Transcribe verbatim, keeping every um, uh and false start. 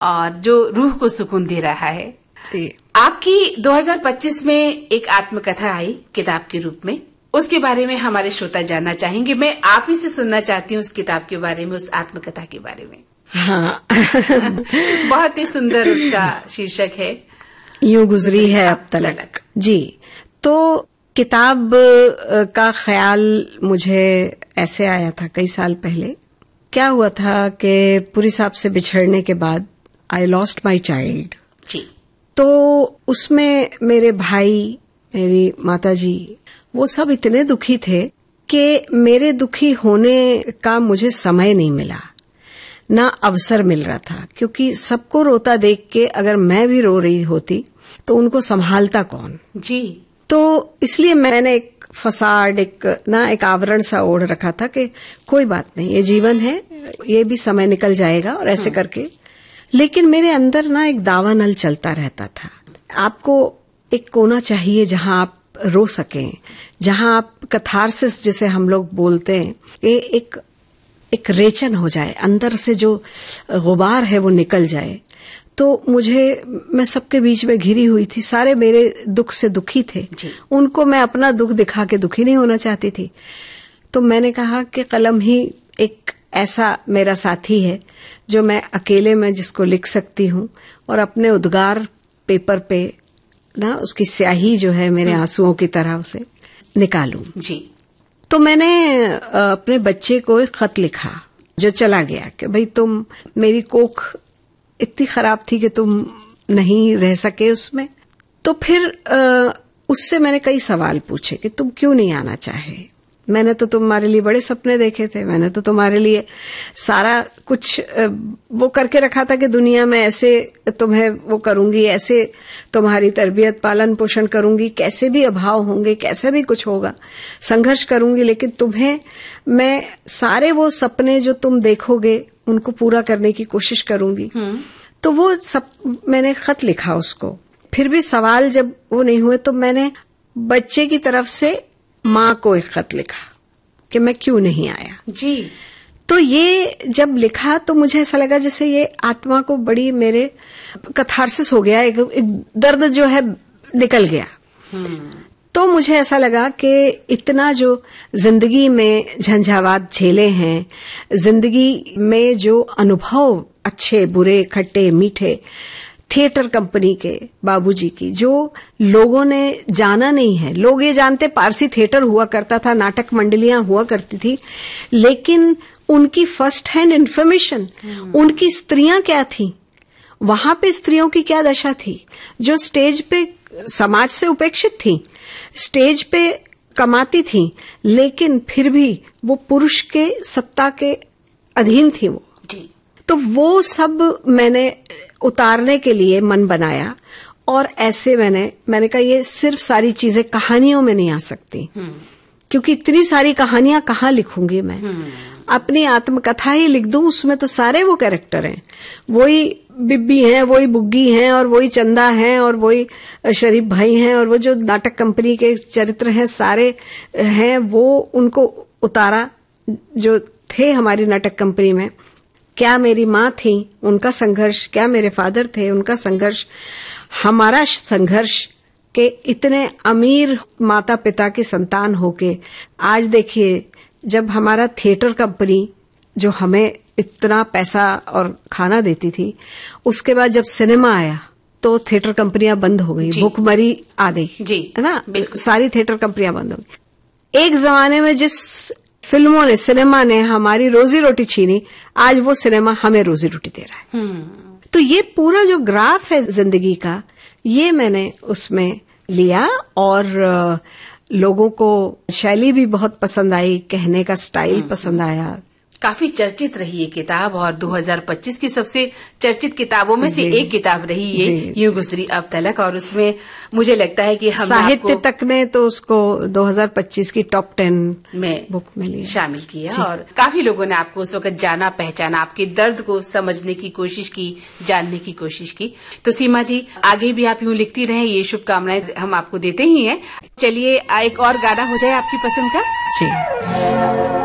और जो रूह को सुकून दे रहा है। जी। आपकी दो हज़ार पच्चीस में एक आत्मकथा आई किताब के रूप में, उसके बारे में हमारे श्रोता जानना चाहेंगे। मैं आप ही से सुनना चाहती हूँ उस किताब के बारे में, उस आत्मकथा के बारे में। हाँ। बहुत ही सुंदर उसका शीर्षक है, यूं गुजरी है अब तलक। जी। तो किताब का ख्याल मुझे ऐसे आया था कई साल पहले। क्या हुआ था कि पुरी साहब से बिछड़ने के बाद आई लॉस्ट माई चाइल्ड। जी। तो उसमें मेरे भाई, मेरी माताजी, वो सब इतने दुखी थे कि मेरे दुखी होने का मुझे समय नहीं मिला, ना अवसर मिल रहा था, क्योंकि सबको रोता देख के अगर मैं भी रो रही होती तो उनको संभालता कौन। जी। तो इसलिए मैंने एक फसाड, एक ना एक आवरण सा ओढ़ रखा था कि कोई बात नहीं, ये जीवन है, ये भी समय निकल जाएगा, और ऐसे करके। लेकिन मेरे अंदर ना एक दावानल चलता रहता था। आपको एक कोना चाहिए जहां आप रो सकें, जहां आप कथारसिस जिसे हम लोग बोलते हैं, ये एक एक रेचन हो जाए, अंदर से जो गुबार है वो निकल जाए। तो मुझे, मैं सबके बीच में घिरी हुई थी, सारे मेरे दुख से दुखी थे, उनको मैं अपना दुख दिखा के दुखी नहीं होना चाहती थी। तो मैंने कहा कि कलम ही एक ऐसा मेरा साथी है जो मैं अकेले में जिसको लिख सकती हूँ और अपने उद्गार पेपर पे ना उसकी स्याही जो है मेरे आंसुओं की तरह उसे निकालूं। जी। तो मैंने अपने बच्चे को एक खत लिखा जो चला गया कि भाई तुम, मेरी कोख इतनी खराब थी कि तुम नहीं रह सके उसमें। तो फिर उससे मैंने कई सवाल पूछे कि तुम क्यों नहीं आना चाहे, मैंने तो तुम्हारे लिए बड़े सपने देखे थे, मैंने तो तुम्हारे लिए सारा कुछ वो करके रखा था कि दुनिया में ऐसे तुम्हें वो करूंगी, ऐसे तुम्हारी तरबियत पालन पोषण करूंगी, कैसे भी अभाव होंगे, कैसे भी कुछ होगा, संघर्ष करूंगी, लेकिन तुम्हें मैं सारे वो सपने जो तुम देखोगे उनको पूरा करने की कोशिश करूंगी। तो वो सब मैंने खत लिखा उसको। फिर भी सवाल जब वो नहीं हुए तो मैंने बच्चे की तरफ से माँ को एक खत लिखा कि मैं क्यों नहीं आया। जी। तो ये जब लिखा तो मुझे ऐसा लगा जैसे ये आत्मा को बड़ी मेरे कथारसिस हो गया, एक, एक दर्द जो है निकल गया। तो मुझे ऐसा लगा कि इतना जो जिंदगी में झंझावात झेले हैं, जिंदगी में जो अनुभव अच्छे बुरे खट्टे मीठे थिएटर कंपनी के बाबूजी की जो लोगों ने जाना नहीं है, लोग ये जानते पारसी थिएटर हुआ करता था, नाटक मंडलियां हुआ करती थी, लेकिन उनकी फर्स्ट हैंड इन्फॉर्मेशन, उनकी स्त्रियां क्या थी, वहां पे स्त्रियों की क्या दशा थी, जो स्टेज पे समाज से उपेक्षित थी, स्टेज पे कमाती थी, लेकिन फिर भी वो पुरुष के सत्ता के अधीन थी वो। जी। तो वो सब मैंने उतारने के लिए मन बनाया, और ऐसे मैंने मैंने कहा ये सिर्फ सारी चीजें कहानियों में नहीं आ सकती, क्योंकि इतनी सारी कहानियां कहाँ लिखूंगी मैं, अपनी आत्मकथा ही लिख दूं, उसमें तो सारे वो कैरेक्टर हैं, वही बिब्बी हैं, वही बुग्गी हैं, और वही चंदा हैं, और वही शरीफ भाई हैं, और वो जो नाटक कंपनी के चरित्र हैं सारे हैं, वो उनको उतारा जो थे हमारी नाटक कंपनी में। क्या मेरी माँ थी, उनका संघर्ष, क्या मेरे फादर थे, उनका संघर्ष, हमारा संघर्ष, के इतने अमीर माता पिता की संतान होके आज देखिए जब हमारा थिएटर कंपनी जो हमें इतना पैसा और खाना देती थी, उसके बाद जब सिनेमा आया तो थिएटर कंपनियां बंद हो गई, भूखमरी आ गई, है ना, सारी थिएटर कंपनियां बंद हो गई। एक जमाने में जिस फिल्मों ने, सिनेमा ने हमारी रोजी रोटी छीनी, आज वो सिनेमा हमें रोजी रोटी दे रहा है। तो ये पूरा जो ग्राफ है जिंदगी का, ये मैंने उसमें लिया, और लोगों को शैली भी बहुत पसंद आई, कहने का स्टाइल पसंद आया। काफी चर्चित रही ये किताब, और दो हज़ार पच्चीस की सबसे चर्चित किताबों में से एक किताब रही ये, यूं गुजरी अब तलक। और उसमें मुझे लगता है कि हम साहित्य तक ने तो उसको दो हज़ार पच्चीस की टॉप टेन में बुक में लिया, शामिल किया, और काफी लोगों ने आपको उस वक्त जाना, पहचाना, आपके दर्द को समझने की कोशिश की, जानने की कोशिश की। तो सीमा जी, आगे भी आप यूं लिखती रहें, ये शुभकामनाएं हम आपको देते ही हैं। चलिए एक और गाना हो जाए आपकी पसंद का। जी।